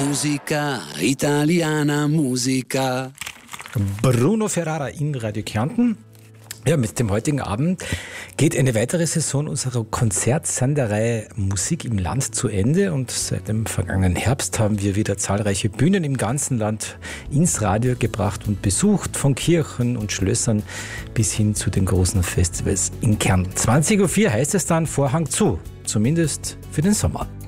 musica, italiana musica. Bruno Ferrara in Radio Kärnten. Ja, mit dem heutigen Abend geht eine weitere Saison unserer Konzertsendereihe Musik im Land zu Ende und seit dem vergangenen Herbst haben wir wieder zahlreiche Bühnen im ganzen Land ins Radio gebracht und besucht, von Kirchen und Schlössern bis hin zu den großen Festivals in Kärnten. 20.04 Uhr heißt es dann Vorhang zu, zumindest für den Sommer.